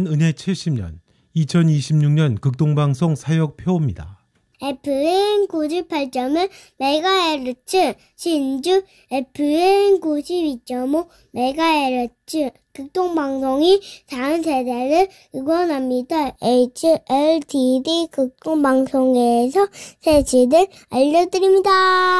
지난 은혜 70년 2026년 극동방송 사역표입니다. FM 98.1MHz 신주 FM 92.5MHz 극동방송이 다음 세대를 응원합니다. HLTD 극동방송에서 새치들 알려드립니다.